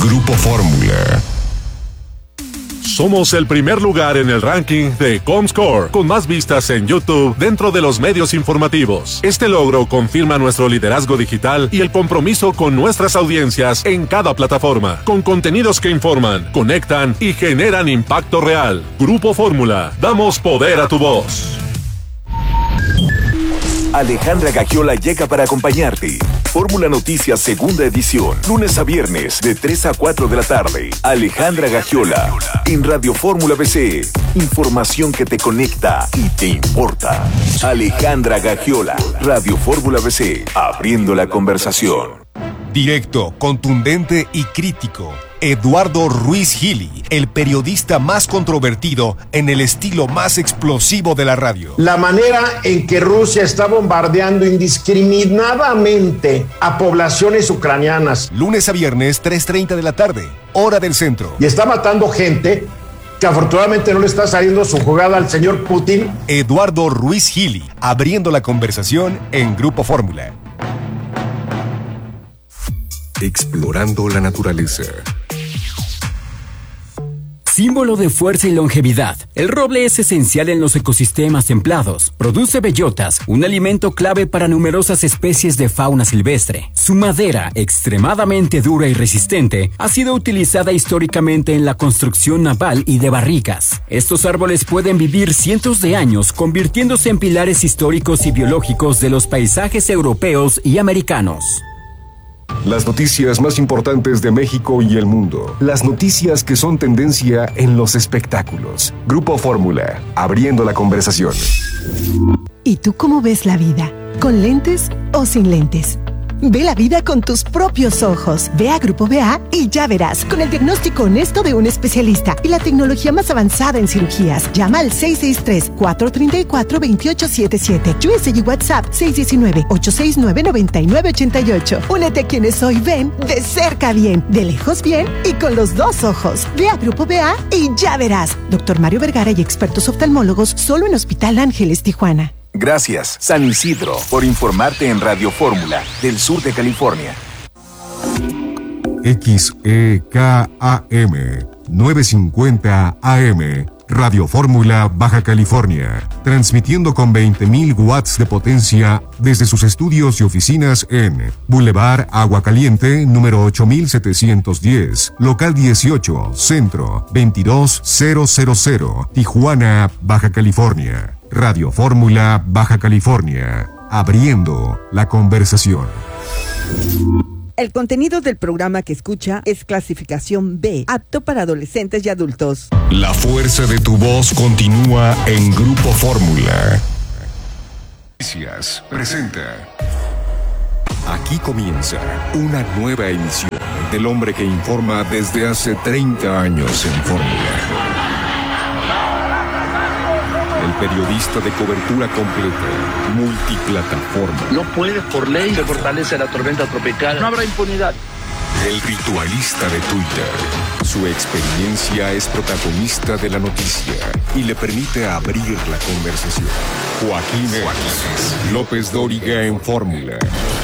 Grupo Fórmula. Somos el primer lugar en el ranking de Comscore, con más vistas en YouTube dentro de los medios informativos. Este logro confirma nuestro liderazgo digital y el compromiso con nuestras audiencias en cada plataforma, con contenidos que informan, conectan y generan impacto real. Grupo Fórmula, damos poder a tu voz. Alejandra Gagiola llega para acompañarte. Fórmula Noticias segunda edición, lunes a viernes de 3 a 4 de la tarde. Alejandra Gagiola en Radio Fórmula BC. Información que te conecta y te importa. Alejandra Gagiola, Radio Fórmula BC, abriendo la conversación. Directo, contundente y crítico. Eduardo Ruiz Gili, el periodista más controvertido en el estilo más explosivo de la radio. La manera en que Rusia está bombardeando indiscriminadamente a poblaciones ucranianas. Lunes a viernes, 3:30 de la tarde, hora del centro. Y está matando gente que afortunadamente no le está saliendo su jugada al señor Putin. Eduardo Ruiz Gili, abriendo la conversación en Grupo Fórmula. Explorando la naturaleza. Símbolo de fuerza y longevidad, el roble es esencial en los ecosistemas templados. Produce bellotas, un alimento clave para numerosas especies de fauna silvestre. Su madera, extremadamente dura y resistente, ha sido utilizada históricamente en la construcción naval y de barricas. Estos árboles pueden vivir cientos de años, convirtiéndose en pilares históricos y biológicos de los paisajes europeos y americanos. Las noticias más importantes de México y el mundo. Las noticias que son tendencia en los espectáculos. Grupo Fórmula, abriendo la conversación. ¿Y tú cómo ves la vida? ¿Con lentes o sin lentes? Ve la vida con tus propios ojos. Ve a Grupo BA y ya verás, con el diagnóstico honesto de un especialista y la tecnología más avanzada en cirugías. Llama al 663-434-2877. USA y WhatsApp 619-869-9988. Únete a quienes hoy ven de cerca bien, de lejos bien y con los dos ojos. Ve a Grupo BA y ya verás. Doctor Mario Vergara y expertos oftalmólogos solo en Hospital Ángeles, Tijuana. Gracias, San Isidro, por informarte en Radio Fórmula del sur de California. XEKAM 950 AM, Radio Fórmula Baja California, transmitiendo con 20.000 watts de potencia desde sus estudios y oficinas en Boulevard Agua Caliente, número 8710, local 18, centro 22000, Tijuana, Baja California. Radio Fórmula Baja California, abriendo la conversación. El contenido del programa que escucha es clasificación B, apto para adolescentes y adultos. La fuerza de tu voz continúa en Grupo Fórmula. Noticias presenta. Aquí comienza una nueva emisión del hombre que informa desde hace 30 años en Fórmula. El periodista de cobertura completa, multiplataforma. No puede, por ley, se fortalece la tormenta tropical. No habrá impunidad. El ritualista de Twitter. Su experiencia es protagonista de la noticia y le permite abrir la conversación. Joaquín López Dóriga en Fórmula.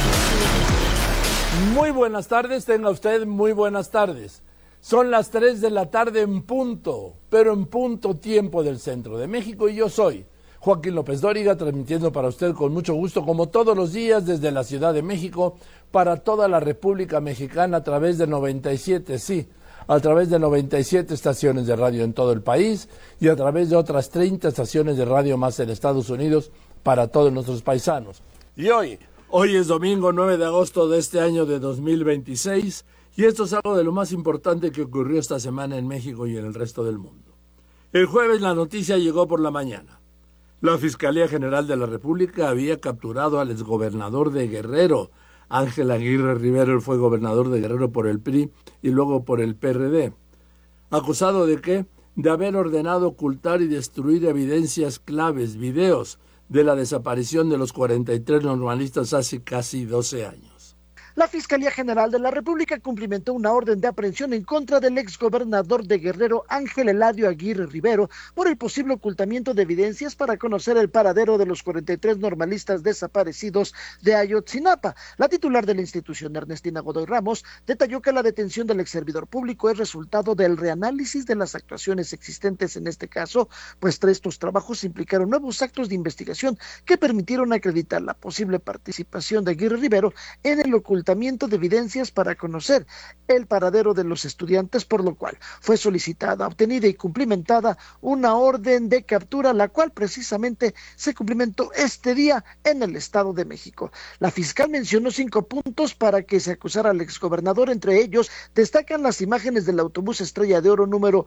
Muy buenas tardes, tenga usted muy buenas tardes. Son las 3 de la tarde en punto, pero en punto tiempo del centro de México, y yo soy Joaquín López Dóriga, transmitiendo para usted con mucho gusto, como todos los días, desde la Ciudad de México, para toda la República Mexicana a través de 97, sí, a través de 97 estaciones de radio en todo el país y a través de otras 30 estaciones de radio más en Estados Unidos para todos nuestros paisanos. Y hoy es domingo 9 de agosto de este año de 2026, y esto es algo de lo más importante que ocurrió esta semana en México y en el resto del mundo. El jueves la noticia llegó por la mañana. La Fiscalía General de la República había capturado al exgobernador de Guerrero, Ángel Aguirre Rivera. Él fue gobernador de Guerrero por el PRI y luego por el PRD. ¿Acusado de qué? De haber ordenado ocultar y destruir evidencias claves, videos de la desaparición de los 43 normalistas hace casi 12 años. La Fiscalía General de la República cumplimentó una orden de aprehensión en contra del exgobernador de Guerrero, Ángel Eladio Aguirre Rivero, por el posible ocultamiento de evidencias para conocer el paradero de los 43 normalistas desaparecidos de Ayotzinapa. La titular de la institución, Ernestina Godoy Ramos, detalló que la detención del exservidor público es resultado del reanálisis de las actuaciones existentes en este caso, pues estos trabajos implicaron nuevos actos de investigación que permitieron acreditar la posible participación de Aguirre Rivero en el ocultamiento de evidencias para conocer el paradero de los estudiantes, por lo cual fue solicitada, obtenida y cumplimentada una orden de captura, la cual precisamente se cumplimentó este día en el Estado de México. La fiscal mencionó 5 puntos para que se acusara al exgobernador. Entre ellos destacan las imágenes del autobús Estrella de Oro número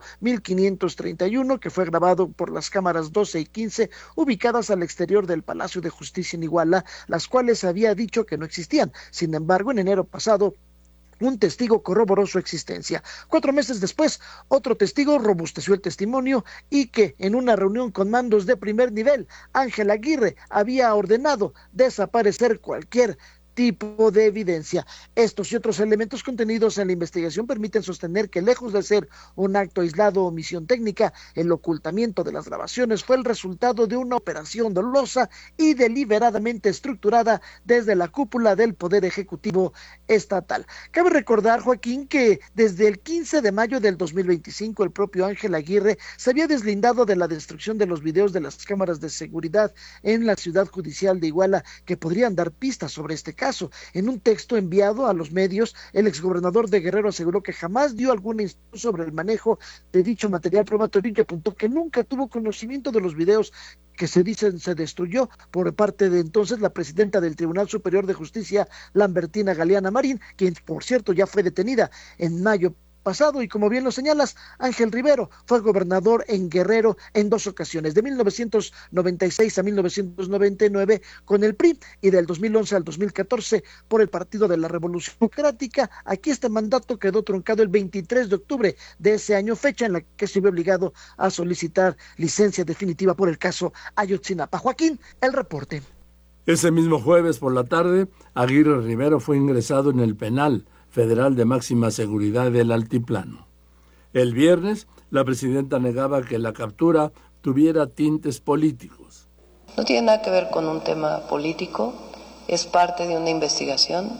1531, que fue grabado por las cámaras 12 y 15 ubicadas al exterior del Palacio de Justicia en Iguala, las cuales había dicho que no existían. Sin embargo, en enero pasado, un testigo corroboró su existencia. 4 meses después, otro testigo robusteció el testimonio y que en una reunión con mandos de primer nivel, Ángel Aguirre había ordenado desaparecer cualquier tipo de evidencia. Estos y otros elementos contenidos en la investigación permiten sostener que, lejos de ser un acto aislado o omisión técnica, el ocultamiento de las grabaciones fue el resultado de una operación dolosa y deliberadamente estructurada desde la cúpula del Poder Ejecutivo Estatal. Cabe recordar, Joaquín, que desde el 15 de mayo del 2025 el propio Ángel Aguirre se había deslindado de la destrucción de los videos de las cámaras de seguridad en la ciudad judicial de Iguala, que podrían dar pistas sobre este caso. En un texto enviado a los medios, el exgobernador de Guerrero aseguró que jamás dio alguna instrucción sobre el manejo de dicho material probatorio y apuntó que nunca tuvo conocimiento de los videos que se dicen se destruyó por parte de entonces la presidenta del Tribunal Superior de Justicia, Lambertina Galeana Marín, quien por cierto ya fue detenida en mayo pasado. Y como bien lo señalas, Ángel Rivero fue gobernador en Guerrero en 2 ocasiones, de 1996 a 1999 con el PRI y del 2011 al 2014 por el Partido de la Revolución Democrática. Aquí este mandato quedó truncado el 23 de octubre de ese año, fecha en la que se vio obligado a solicitar licencia definitiva por el caso Ayotzinapa. Joaquín, el reporte. Ese mismo jueves por la tarde, Aguirre Rivero fue ingresado en el penal federal de máxima seguridad del Altiplano. El viernes, la presidenta negaba que la captura tuviera tintes políticos. No tiene nada que ver con un tema político, es parte de una investigación.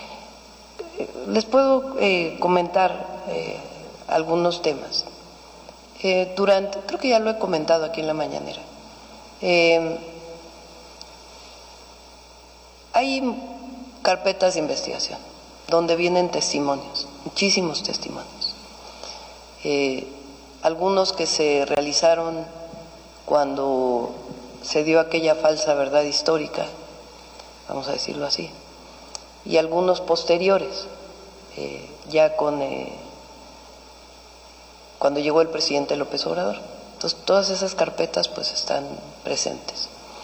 Les puedo comentar algunos temas. Creo que ya lo he comentado aquí en la mañanera. Hay carpetas de investigación donde vienen testimonios, muchísimos testimonios. Algunos que se realizaron cuando se dio aquella falsa verdad histórica, vamos a decirlo así, y algunos posteriores, ya cuando llegó el presidente López Obrador. Entonces, todas esas carpetas pues están presentes.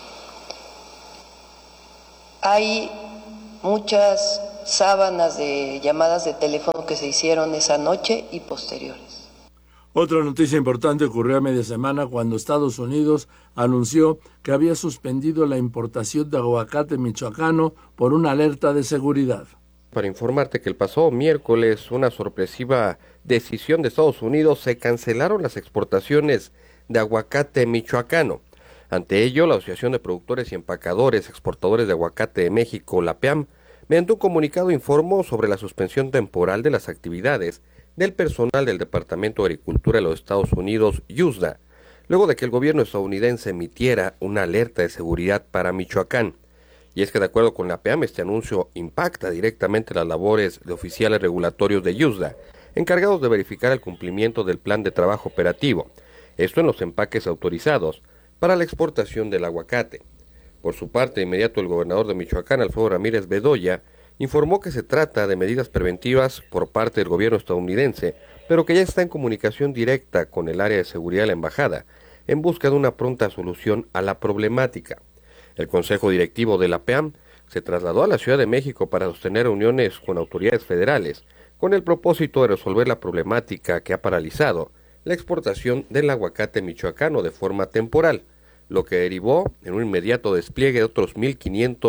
Hay muchas sábanas de llamadas de teléfono que se hicieron esa noche y posteriores. Otra noticia importante ocurrió a media semana cuando Estados Unidos anunció que había suspendido la importación de aguacate michoacano por una alerta de seguridad. Para informarte que el pasado miércoles, una sorpresiva decisión de Estados Unidos, se cancelaron las exportaciones de aguacate michoacano. Ante ello, la Asociación de Productores y Empacadores Exportadores de Aguacate de México, la APEAM, mediante un comunicado informó sobre la suspensión temporal de las actividades del personal del Departamento de Agricultura de los Estados Unidos, USDA, luego de que el gobierno estadounidense emitiera una alerta de seguridad para Michoacán. Y es que de acuerdo con la APEAM, este anuncio impacta directamente las labores de oficiales regulatorios de USDA, encargados de verificar el cumplimiento del plan de trabajo operativo, esto en los empaques autorizados para la exportación del aguacate. Por su parte, de inmediato el gobernador de Michoacán, Alfredo Ramírez Bedoya, informó que se trata de medidas preventivas por parte del gobierno estadounidense, pero que ya está en comunicación directa con el área de seguridad de la embajada, en busca de una pronta solución a la problemática. El Consejo Directivo de la APEAM se trasladó a la Ciudad de México para sostener reuniones con autoridades federales, con el propósito de resolver la problemática que ha paralizado la exportación del aguacate michoacano de forma temporal, lo que derivó en un inmediato despliegue de otros 1,500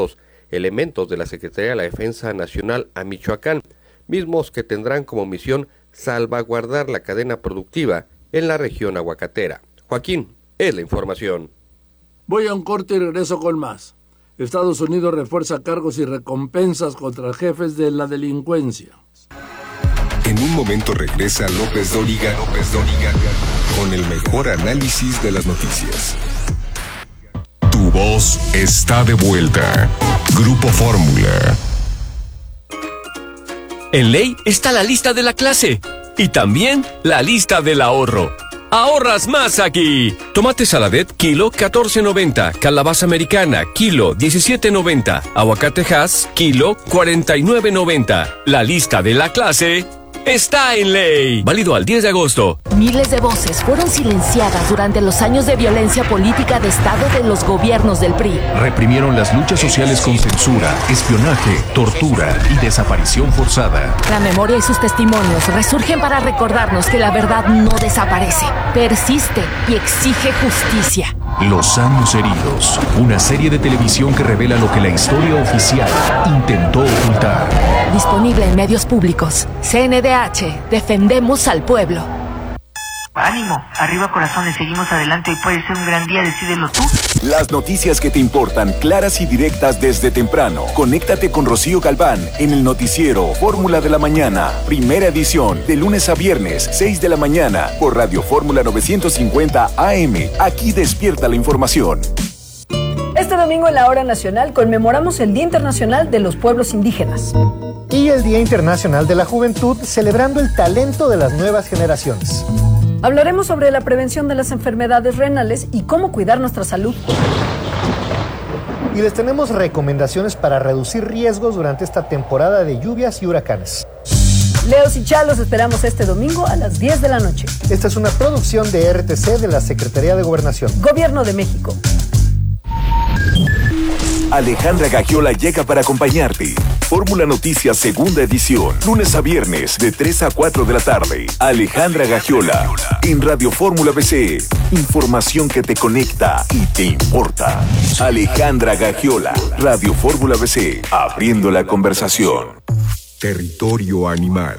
elementos de la Secretaría de la Defensa Nacional a Michoacán, mismos que tendrán como misión salvaguardar la cadena productiva en la región aguacatera. Joaquín, es la información. Voy a un corte y regreso con más. Estados Unidos refuerza cargos y recompensas contra jefes de la delincuencia. En un momento regresa López Dóriga, con el mejor análisis de las noticias. Tu voz está de vuelta. Grupo Fórmula. En ley está la lista de la clase y también la lista del ahorro. ¡Ahorras más aquí! Tomate Saladet, kilo 14.90. Calabaza americana, kilo 17.90. Aguacate Hass, kilo 49.90. La lista de la clase está en ley. Válido al 10 de agosto. Miles de voces fueron silenciadas durante los años de violencia política de Estado de los gobiernos del PRI. Reprimieron las luchas sociales con censura, espionaje, tortura y desaparición forzada. La memoria y sus testimonios resurgen para recordarnos que la verdad no desaparece, persiste y exige justicia. Los años heridos, una serie de televisión que revela lo que la historia oficial intentó ocultar. Disponible en medios públicos. CNDH, defendemos al pueblo. Ánimo, arriba corazones, seguimos adelante, hoy puede ser un gran día, decídelo tú. Las noticias que te importan, claras y directas desde temprano. Conéctate con Rocío Galván en el noticiero Fórmula de la Mañana, primera edición, de lunes a viernes, 6 de la mañana, por Radio Fórmula 950 AM. Aquí despierta la información. Este domingo en la Hora Nacional conmemoramos el Día Internacional de los Pueblos Indígenas. Y el Día Internacional de la Juventud, celebrando el talento de las nuevas generaciones. Hablaremos sobre la prevención de las enfermedades renales y cómo cuidar nuestra salud. Y les tenemos recomendaciones para reducir riesgos durante esta temporada de lluvias y huracanes. Leos y Chalos esperamos este domingo a las 10 de la noche. Esta es una producción de RTC de la Secretaría de Gobernación. Gobierno de México. Alejandra Gagiola llega para acompañarte. Fórmula Noticias segunda edición, lunes a viernes de 3 a 4 de la tarde. Alejandra Gagiola en Radio Fórmula BC. Información que te conecta y te importa. Alejandra Gagiola, Radio Fórmula BC, abriendo la conversación. Territorio animal.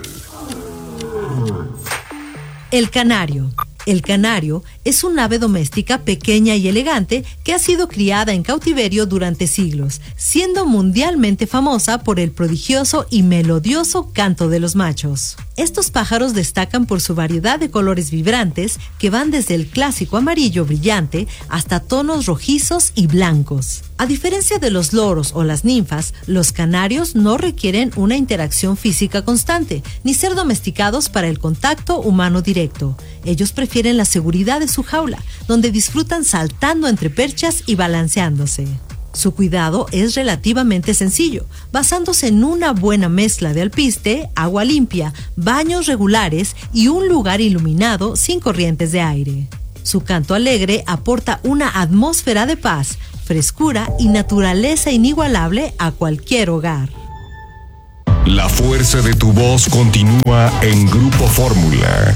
El canario. El canario es un ave doméstica pequeña y elegante que ha sido criada en cautiverio durante siglos, siendo mundialmente famosa por el prodigioso y melodioso canto de los machos. Estos pájaros destacan por su variedad de colores vibrantes que van desde el clásico amarillo brillante hasta tonos rojizos y blancos. A diferencia de los loros o las ninfas, los canarios no requieren una interacción física constante, ni ser domesticados para el contacto humano directo. Ellos prefieren la seguridad de su jaula, donde disfrutan saltando entre perchas y balanceándose. Su cuidado es relativamente sencillo, basándose en una buena mezcla de alpiste, agua limpia, baños regulares y un lugar iluminado sin corrientes de aire. Su canto alegre aporta una atmósfera de paz, frescura y naturaleza inigualable a cualquier hogar. La fuerza de tu voz continúa en Grupo Fórmula.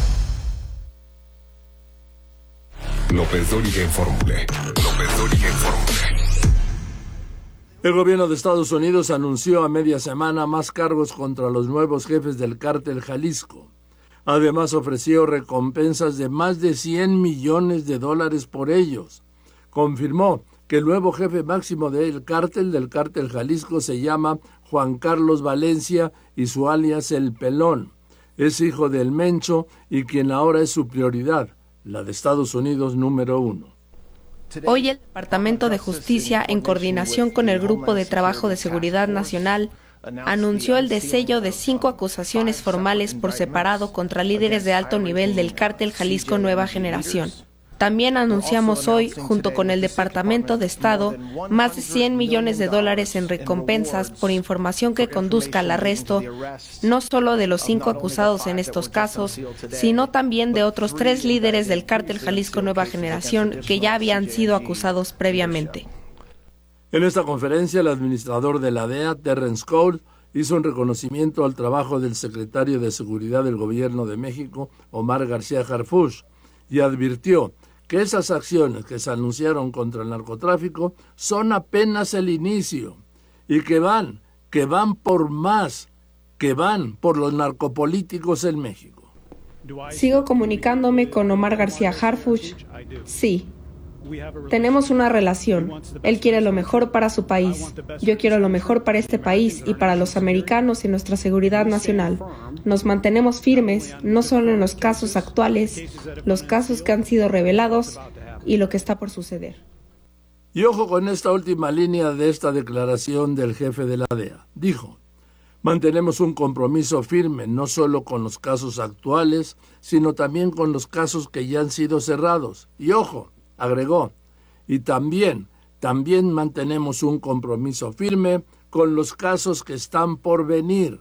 López Dóriga en Fórmula. López Dóriga en Fórmula. El gobierno de Estados Unidos anunció a media semana más cargos contra los nuevos jefes del cártel Jalisco. Además ofreció recompensas de más de $100 millones por ellos. Confirmó que el nuevo jefe máximo del cártel Jalisco se llama Juan Carlos Valencia y su alias El Pelón. Es hijo del Mencho y quien ahora es su prioridad, la de Estados Unidos número 1. Hoy el Departamento de Justicia, en coordinación con el Grupo de Trabajo de Seguridad Nacional, anunció el desello de 5 acusaciones formales por separado contra líderes de alto nivel del cártel Jalisco Nueva Generación. También anunciamos hoy, junto con el Departamento de Estado, más de $100 millones en recompensas por información que conduzca al arresto, no solo de los 5 acusados en estos casos, sino también de otros 3 líderes del cártel Jalisco Nueva Generación que ya habían sido acusados previamente. En esta conferencia, el administrador de la DEA, Terrence Cole, hizo un reconocimiento al trabajo del secretario de Seguridad del Gobierno de México, Omar García Harfuch, y advirtió que esas acciones que se anunciaron contra el narcotráfico son apenas el inicio y que van por más, que van por los narcopolíticos en México. Sigo comunicándome con Omar García Harfuch. Sí. Tenemos una relación. Él quiere lo mejor para su país. Yo quiero lo mejor para este país y para los americanos y nuestra seguridad nacional. Nos mantenemos firmes, no solo en los casos actuales, los casos que han sido revelados y lo que está por suceder. Y ojo con esta última línea de esta declaración del jefe de la DEA. Dijo: mantenemos un compromiso firme, no solo con los casos actuales, sino también con los casos que ya han sido cerrados. Y ojo, agregó, y también mantenemos un compromiso firme con los casos que están por venir.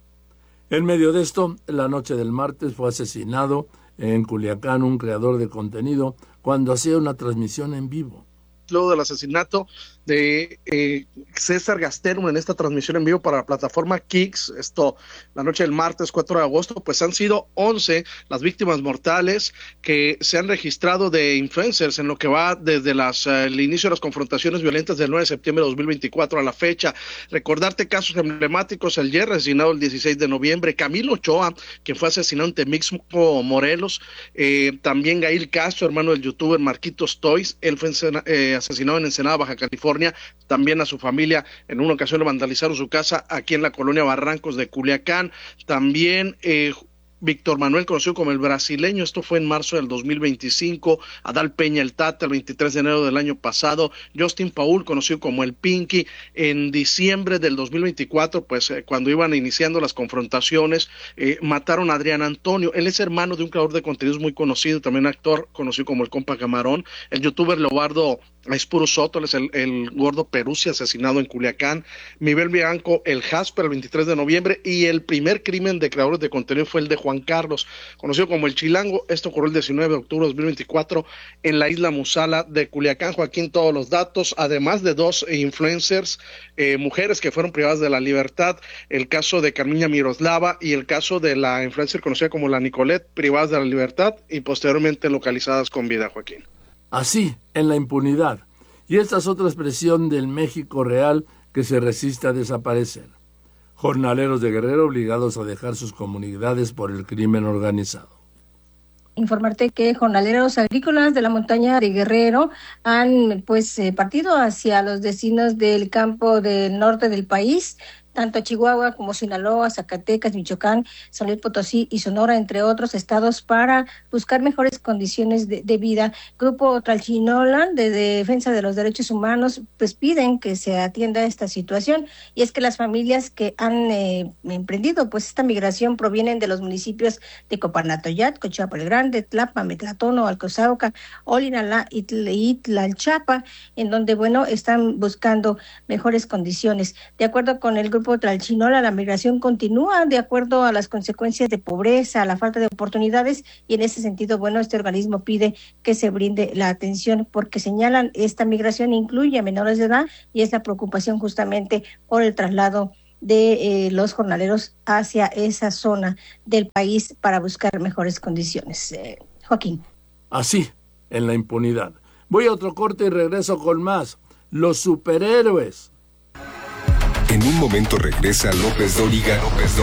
En medio de esto, la noche del martes fue asesinado en Culiacán un creador de contenido cuando hacía una transmisión en vivo. Luego del asesinato de César Gastermo en esta transmisión en vivo para la plataforma Kicks, esto la noche del martes 4 de agosto, pues han sido 11 las víctimas mortales que se han registrado de influencers en lo que va desde el inicio de las confrontaciones violentas del 9 de septiembre de 2024 a la fecha. Recordarte casos emblemáticos: el Jerry, asesinado el 16 de noviembre, Camilo Ochoa, quien fue asesinado en Temixco, Morelos, también Gail Castro, hermano del youtuber Marquitos Toys, él fue asesinado en Ensenada, Baja California. También a su familia en una ocasión le vandalizaron su casa aquí en la colonia Barrancos de Culiacán. También Víctor Manuel, conocido como el brasileño, esto fue en marzo del 2025, Adal Peña el Tata el 23 de enero del año pasado, Justin Paul, conocido como el Pinky, en diciembre del 2024, pues cuando iban iniciando las confrontaciones, mataron a Adrián Antonio. Él es hermano de un creador de contenidos muy conocido, también actor, conocido como el Compa Camarón, el youtuber Leobardo Aispuro Soto, él es el gordo Peruzzi, asesinado en Culiacán, Miguel Bianco, el Jasper, el 23 de noviembre, y el primer crimen de creadores de contenido fue el de Juan Carlos, conocido como el Chilango. Esto ocurrió el 19 de octubre de 2024 en la isla Musala de Culiacán. Joaquín, todos los datos, además de 2 influencers, mujeres que fueron privadas de la libertad, el caso de Carmiña Miroslava y el caso de la influencer conocida como la Nicolette, privadas de la libertad y posteriormente localizadas con vida, Joaquín. Así, en la impunidad. Y esta es otra expresión del México real que se resiste a desaparecer. Jornaleros de Guerrero obligados a dejar sus comunidades por el crimen organizado. Informarte que jornaleros agrícolas de la montaña de Guerrero han partido hacia los destinos del campo del norte del país, tanto Chihuahua como Sinaloa, Zacatecas, Michoacán, San Luis Potosí y Sonora, entre otros estados, para buscar mejores condiciones de vida. Grupo Tlalchinola de Defensa de los Derechos Humanos pues piden que se atienda esta situación, y es que las familias que han emprendido pues esta migración provienen de los municipios de Copanatoyat, Cochiapa el Grande, Tlapa, Metlatono, Alcozauca, Olinalá y Tlalchapa, en donde están buscando mejores condiciones. De acuerdo con el grupo Tlalchinola, la migración continúa de acuerdo a las consecuencias de pobreza, la falta de oportunidades, y en ese sentido, este organismo pide que se brinde la atención, porque señalan esta migración incluye a menores de edad y es la preocupación justamente por el traslado de los jornaleros hacia esa zona del país para buscar mejores condiciones. Joaquín. Así, en la impunidad. Voy a otro corte y regreso con más. Los superhéroes. En un momento regresa López Dóriga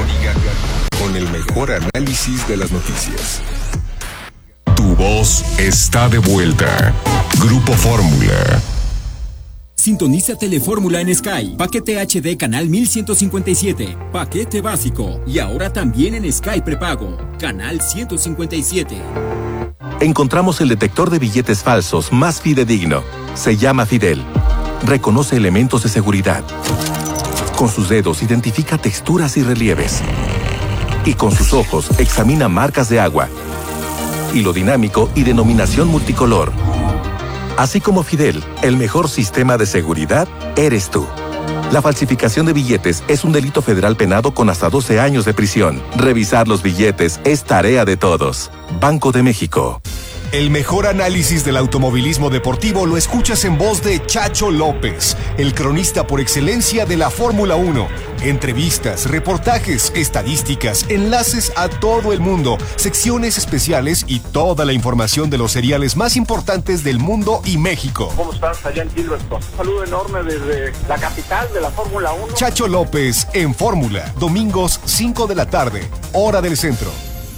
con el mejor análisis de las noticias. Tu voz está de vuelta. Grupo Fórmula. Sintoniza Telefórmula en Sky. Paquete HD canal 1157. Paquete básico. Y ahora también en Sky prepago. Canal 157. Encontramos el detector de billetes falsos más fidedigno. Se llama Fidel. Reconoce elementos de seguridad. Con sus dedos identifica texturas y relieves. Y con sus ojos examina marcas de agua. Hilo dinámico y denominación multicolor. Así como Fidel, el mejor sistema de seguridad eres tú. La falsificación de billetes es un delito federal penado con hasta 12 años de prisión. Revisar los billetes es tarea de todos. Banco de México. El mejor análisis del automovilismo deportivo lo escuchas en voz de Chacho López, el cronista por excelencia de la Fórmula 1. Entrevistas, reportajes, estadísticas, enlaces a todo el mundo, secciones especiales y toda la información de los seriales más importantes del mundo y México. ¿Cómo estás allá en Silverstone? Un saludo enorme desde la capital de la Fórmula 1. Chacho López en Fórmula, domingos 5 de la tarde, hora del centro.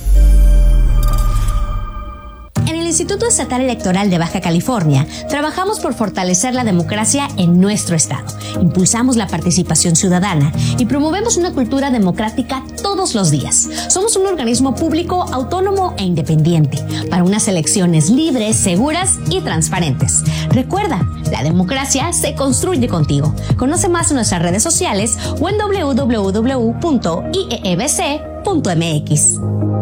En el Instituto Estatal Electoral de Baja California, trabajamos por fortalecer la democracia en nuestro estado. Impulsamos la participación ciudadana y promovemos una cultura democrática todos los días. Somos un organismo público, autónomo e independiente para unas elecciones libres, seguras y transparentes. Recuerda, la democracia se construye contigo. Conoce más en nuestras redes sociales o en www.iebc.mx.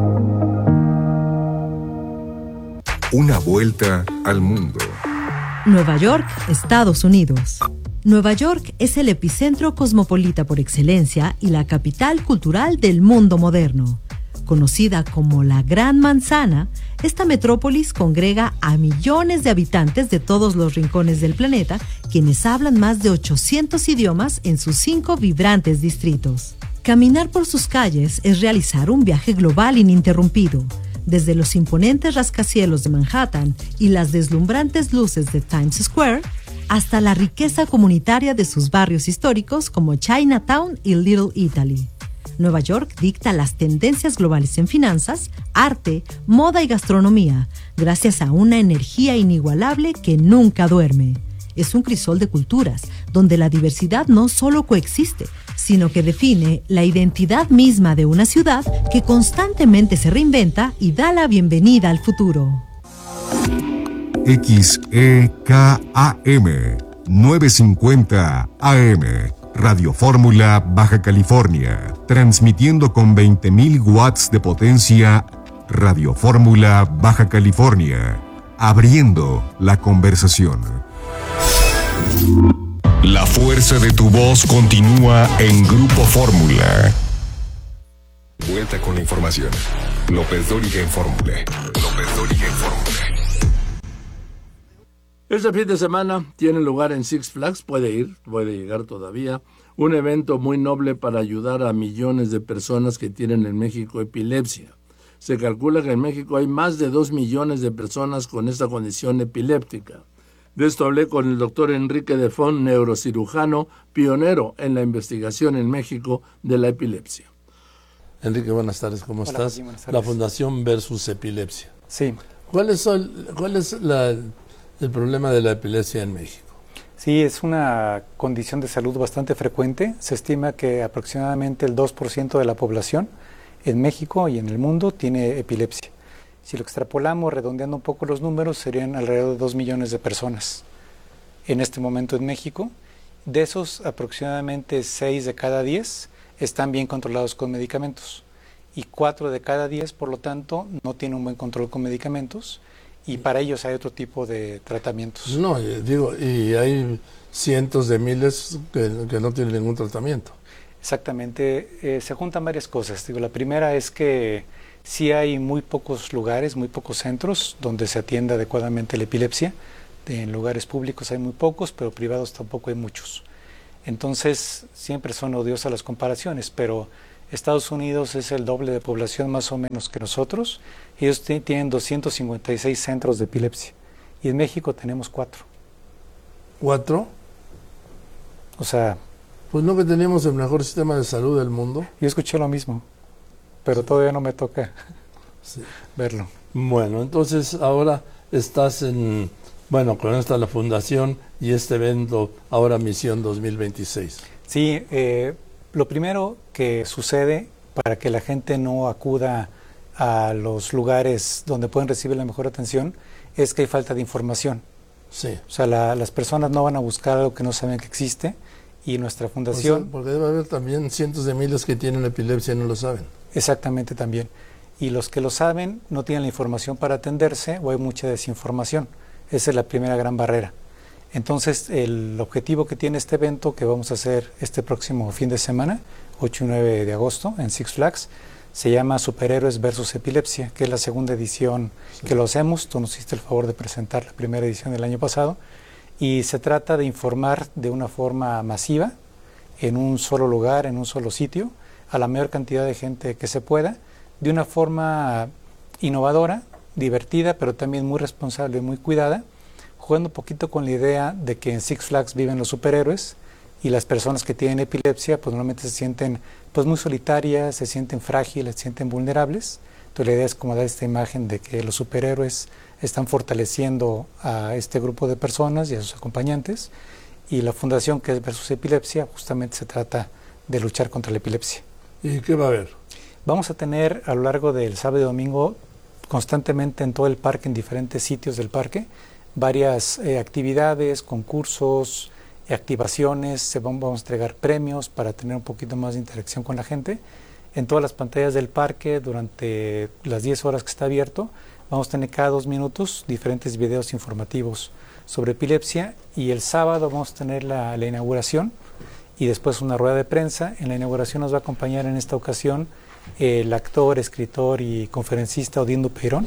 Una vuelta al mundo. Nueva York, Estados Unidos. Nueva York es el epicentro cosmopolita por excelencia y la capital cultural del mundo moderno. Conocida como la Gran Manzana, esta metrópolis congrega a millones de habitantes de todos los rincones del planeta, quienes hablan más de 800 idiomas en sus 5 vibrantes distritos. Caminar por sus calles es realizar un viaje global ininterrumpido. Desde los imponentes rascacielos de Manhattan y las deslumbrantes luces de Times Square, hasta la riqueza comunitaria de sus barrios históricos como Chinatown y Little Italy. Nueva York dicta las tendencias globales en finanzas, arte, moda y gastronomía, gracias a una energía inigualable que nunca duerme. Es un crisol de culturas, donde la diversidad no solo coexiste, sino que define la identidad misma de una ciudad que constantemente se reinventa y da la bienvenida al futuro. XEKAM 950 AM Radio Fórmula Baja California, transmitiendo con 20.000 watts de potencia. Radio Fórmula Baja California, abriendo la conversación. La fuerza de tu voz continúa en Grupo Fórmula. Vuelta con la información. López Dóriga en Fórmula. López Dóriga en Fórmula. Este fin de semana tiene lugar en Six Flags, puede llegar todavía, un evento muy noble para ayudar a millones de personas que tienen en México epilepsia. Se calcula que en México hay más de 2 millones de personas con esta condición epiléptica. De esto hablé con el doctor Enrique de Font, neurocirujano, pionero en la investigación en México de la epilepsia. Enrique, buenas tardes, ¿cómo estás? Sí, buenas tardes. La Fundación versus Epilepsia. Sí. ¿Cuál es el problema de la epilepsia en México? Sí, es una condición de salud bastante frecuente. Se estima que aproximadamente el 2% de la población en México y en el mundo tiene epilepsia. Si lo extrapolamos, redondeando un poco los números, serían alrededor de 2 millones de personas en este momento en México. De esos, aproximadamente 6 de cada 10 están bien controlados con medicamentos y 4 de cada 10, por lo tanto, no tienen un buen control con medicamentos y para ellos hay otro tipo de tratamientos. No, digo, y hay cientos de miles que no tienen ningún tratamiento. Exactamente, se juntan varias cosas. Digo, la primera es que sí hay muy pocos lugares, muy pocos centros donde se atienda adecuadamente la epilepsia. En lugares públicos hay muy pocos, pero privados tampoco hay muchos. Entonces, siempre son odiosas las comparaciones, pero Estados Unidos es el doble de población más o menos que nosotros. Ellos tienen 256 centros de epilepsia y en México tenemos 4. ¿4? O sea... Pues no que tenemos el mejor sistema de salud del mundo. Yo escuché lo mismo, pero todavía no me toca verlo. Bueno, entonces ahora estás con esta la fundación y este evento, ahora Misión 2026. Sí, lo primero que sucede para que la gente no acuda a los lugares donde pueden recibir la mejor atención es que hay falta de información. Sí. O sea, las personas no van a buscar algo que no saben que existe y nuestra fundación... O sea, porque debe haber también cientos de miles que tienen epilepsia y no lo saben. Exactamente, también. Y los que lo saben no tienen la información para atenderse o hay mucha desinformación. Esa es la primera gran barrera. Entonces, el objetivo que tiene este evento que vamos a hacer este próximo fin de semana, 8 y 9 de agosto, en Six Flags, Se llama Superhéroes versus Epilepsia, que es la segunda edición que lo hacemos. Tú nos hiciste el favor de presentar la primera edición del año pasado. Y se trata de informar de una forma masiva, en un solo lugar, en un solo sitio, a la mayor cantidad de gente que se pueda, de una forma innovadora, divertida, pero también muy responsable, muy cuidada, jugando un poquito con la idea de que en Six Flags viven los superhéroes y las personas que tienen epilepsia pues normalmente se sienten pues muy solitarias, se sienten frágiles, se sienten vulnerables. Entonces la idea es como dar esta imagen de que los superhéroes están fortaleciendo a este grupo de personas y a sus acompañantes, y la fundación que es Versus Epilepsia justamente se trata de luchar contra la epilepsia. ¿Y qué va a haber? Vamos a tener a lo largo del sábado y domingo constantemente en todo el parque, en diferentes sitios del parque, varias actividades, concursos, activaciones. Vamos a entregar premios para tener un poquito más de interacción con la gente. En todas las pantallas del parque, durante las 10 horas que está abierto, vamos a tener cada 2 minutos diferentes videos informativos sobre epilepsia, y el sábado vamos a tener la inauguración y después una rueda de prensa. En la inauguración nos va a acompañar en esta ocasión el actor, escritor y conferencista Odindo Peirón.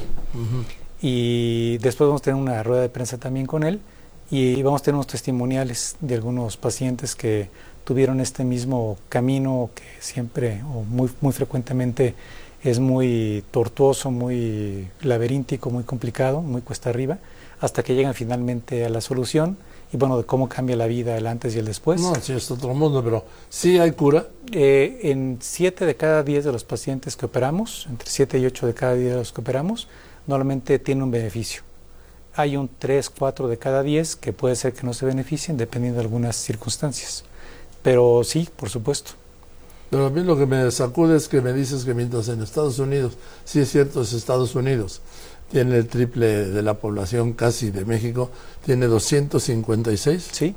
Y después vamos a tener una rueda de prensa también con él, y vamos a tener unos testimoniales de algunos pacientes que tuvieron este mismo camino que siempre o muy frecuentemente es muy tortuoso, muy laberíntico, muy complicado, muy cuesta arriba, hasta que llegan finalmente a la solución, y bueno, de cómo cambia la vida el antes y el después. No, sí, es otro mundo, pero ¿sí hay cura? En 7 de cada 10 de los pacientes que operamos, entre 7 y 8 de cada 10 de los que operamos, normalmente tiene un beneficio. Hay un 3, 4 de cada 10 que puede ser que no se beneficien dependiendo de algunas circunstancias. Pero sí, por supuesto. Pero a mí lo que me sacude es que me dices que mientras en Estados Unidos, sí es cierto, es Estados Unidos, tiene el triple de la población casi de México, tiene 256. Sí.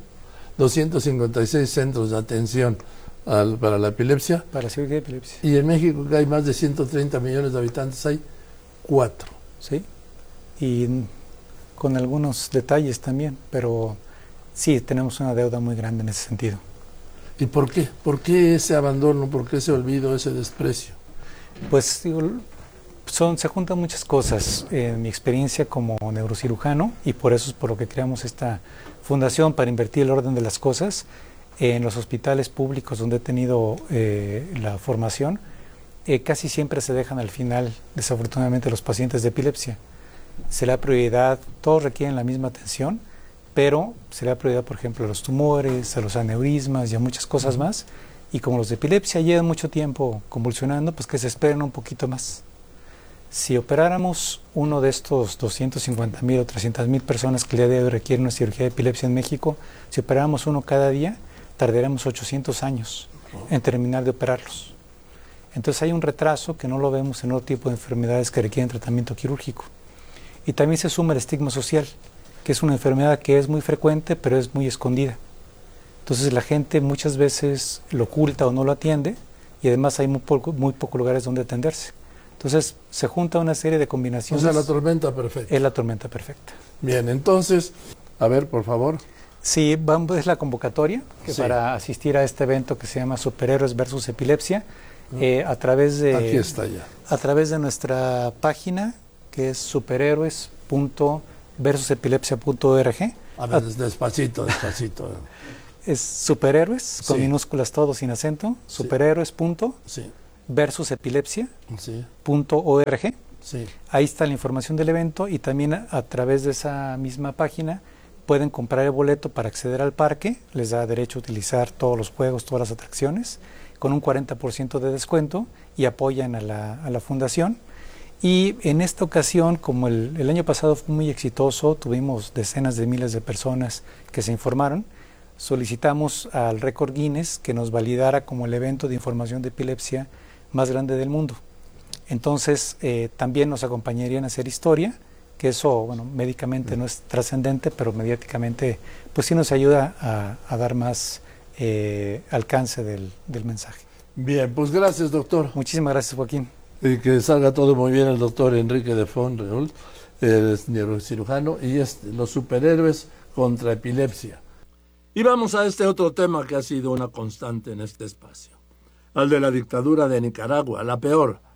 256 centros de atención para la epilepsia. Para cirugía de epilepsia. Y en México, que hay más de 130 millones de habitantes, hay 4. Sí. Y con algunos detalles también, pero sí, tenemos una deuda muy grande en ese sentido. ¿Y por qué? ¿Por qué ese abandono? ¿Por qué ese olvido, ese desprecio? Pues digo, se juntan muchas cosas en mi experiencia como neurocirujano, y por eso es por lo que creamos esta fundación, para invertir el orden de las cosas. En los hospitales públicos donde he tenido la formación, casi siempre se dejan al final, desafortunadamente, los pacientes de epilepsia. Se le da prioridad, todos requieren la misma atención, pero se le da prioridad, por ejemplo, a los tumores, a los aneurismas y a muchas cosas más. Y como los de epilepsia llevan mucho tiempo convulsionando, pues que se esperen un poquito más. Si operáramos uno de estos 250,000 o 300,000 personas que el día de hoy requieren una cirugía de epilepsia en México, si operáramos uno cada día, tardaremos 800 años en terminar de operarlos. Entonces hay un retraso que no lo vemos en otro tipo de enfermedades que requieren tratamiento quirúrgico. Y también se suma el estigma social, que es una enfermedad que es muy frecuente, pero es muy escondida. Entonces la gente muchas veces lo oculta o no lo atiende, y además hay muy pocos lugares donde atenderse. Entonces se junta una serie de combinaciones. O sea, la tormenta perfecta. Es la tormenta perfecta. Bien, entonces, a ver, por favor. Sí, es la convocatoria que sí, para asistir a este evento que se llama Superhéroes versus Epilepsia, a través de... Aquí está ya. A través de nuestra página, que es superhéroes.versusepilepsia.org. A ver, despacito. Es superhéroes, con minúsculas todo, sin acento, superhéroes.versusepilepsia.org. Sí. Ahí está la información del evento, y también a través de esa misma página pueden comprar el boleto para acceder al parque. Les da derecho a utilizar todos los juegos, todas las atracciones, con un 40% de descuento, y apoyan a la fundación. Y en esta ocasión, como el año pasado fue muy exitoso, tuvimos decenas de miles de personas que se informaron, solicitamos al Récord Guinness que nos validara como el evento de información de epilepsia más grande del mundo. Entonces, también nos acompañarían a hacer historia, que eso, bueno, médicamente no es trascendente, pero mediáticamente, pues sí nos ayuda a dar más alcance del mensaje. Bien, pues gracias, doctor. Muchísimas gracias, Joaquín. Y que salga todo muy bien. El doctor Enrique de Font Renault, es neurocirujano, y es los superhéroes contra epilepsia. Y vamos a este otro tema que ha sido una constante en este espacio, al de la dictadura de Nicaragua, la peor,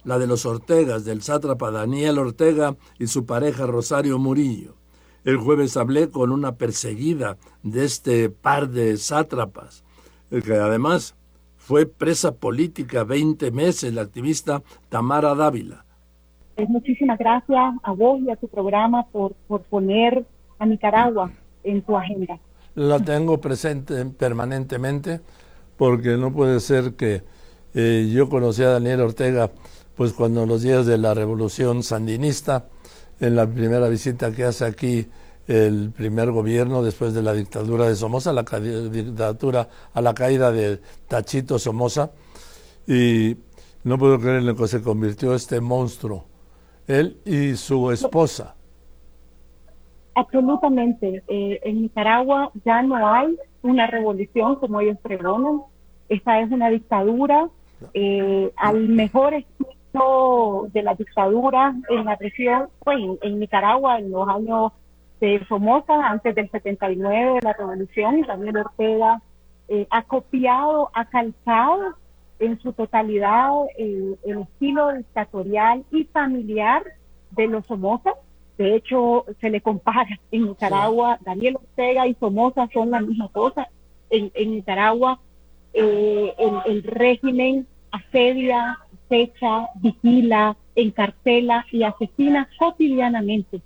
la de los Ortegas, del sátrapa Daniel Ortega y su pareja Rosario Murillo. El jueves hablé con una perseguida de este par de sátrapas, que además fue presa política 20 meses, la activista Tamara Dávila. Muchísimas gracias a vos y a tu programa por poner a Nicaragua en tu agenda. La tengo presente permanentemente porque no puede ser que yo conocí a Daniel Ortega pues cuando en los días de la revolución sandinista, en la primera visita que hace aquí el primer gobierno después de la dictadura de Somoza, la caída de Tachito Somoza, y no puedo creer en lo que se convirtió este monstruo, él y su esposa. Absolutamente. En Nicaragua ya no hay una revolución como ellos pregonan. Esta es una dictadura al mejor estilo de la dictadura en la región, pues en Nicaragua en los años de Somoza, antes del 79 de la revolución. Daniel Ortega ha copiado, ha calcado en su totalidad el estilo dictatorial y familiar de los Somoza. De hecho, se le compara en Nicaragua, Daniel Ortega y Somoza son la misma cosa. En Nicaragua el régimen asedia, acecha, vigila, encarcela y asesina cotidianamente.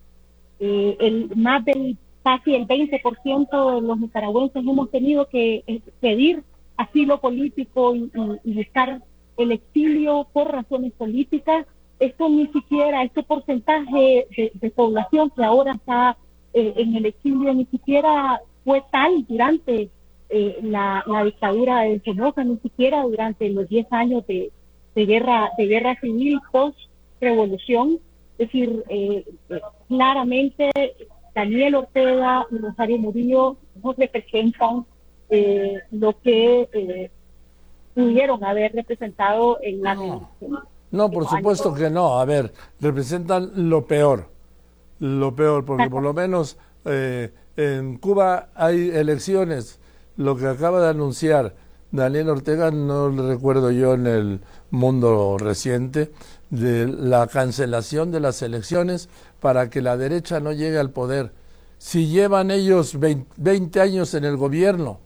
Casi el 20% de los nicaragüenses hemos tenido que pedir asilo político y buscar el exilio por razones políticas. Esto ni siquiera, este porcentaje de población que ahora está en el exilio ni siquiera fue tal durante la dictadura de Somoza, ni siquiera durante los 10 años de guerra civil post-revolución. Es decir, claramente Daniel Ortega y Rosario Murillo no representan lo que pudieron haber representado en la revolución. No, por supuesto que no. A ver, representan lo peor, porque por lo menos en Cuba hay elecciones. Lo que acaba de anunciar Daniel Ortega no lo recuerdo yo en el mundo reciente, de la cancelación de las elecciones para que la derecha no llegue al poder. Si llevan ellos 20 años en el gobierno.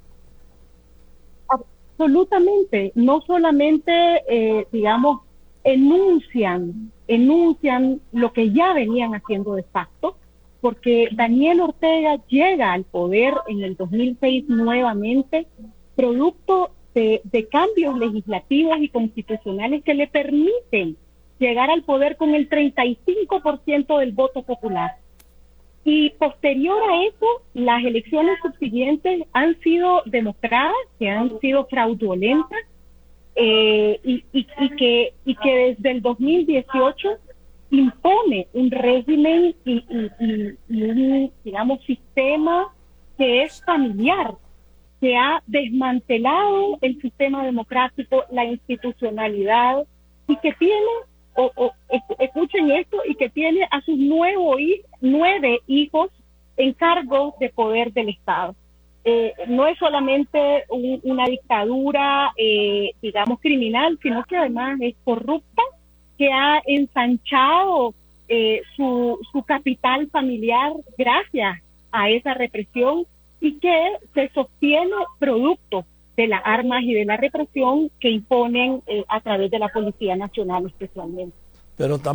Absolutamente. No solamente, digamos, enuncian lo que ya venían haciendo de facto, porque Daniel Ortega llega al poder en el 2006 nuevamente, producto de cambios legislativos y constitucionales que le permiten llegar al poder con el 35% del voto popular. Y posterior a eso, las elecciones subsiguientes han sido demostradas que han sido fraudulentas, y que desde el 2018 impone un régimen y un, digamos, sistema que es familiar, que ha desmantelado el sistema democrático, la institucionalidad, y que tiene, escuchen esto, y que tiene a sus 9 hijos en cargos de poder del Estado. No es solamente una dictadura, digamos, criminal, sino que además es corrupta, que ha ensanchado su capital familiar gracias a esa represión, y que se sostiene producto de las armas y de la represión que imponen a través de la Policía Nacional especialmente. Pero